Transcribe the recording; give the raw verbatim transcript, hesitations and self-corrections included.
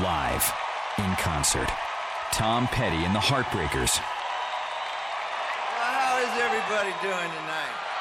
Live, in concert, Tom Petty and the Heartbreakers. Well, how is everybody doing tonight?